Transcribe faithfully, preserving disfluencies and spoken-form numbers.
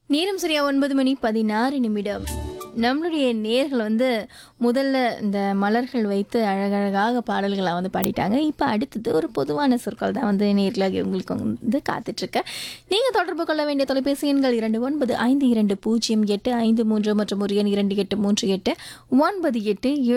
நேரம் சரியா ஒன்பது மணி பதினாறு நிமிடம். நம்மளுடைய நேர்கள் வந்து முதல்ல இந்த மலர்கள் வைத்து அழகழகாக பாடல்களா வந்து பாடிட்டாங்க. இப்ப அடுத்தது ஒரு பொதுவான சொற்கள் தான் வந்து நேர்களாகிய உங்களுக்கு வந்து காத்துட்ருக்கு. நீங்க தொடர்பு கொள்ள வேண்டிய தொலைபேசி எண்கள் இரண்டு ஒன்பது ஐந்து இரண்டு பூஜ்ஜியம் எட்டு ஐந்து மூன்று மற்றும் ஒரு எண் இரண்டு எட்டு மூன்று எட்டு ஒன்பது எட்டு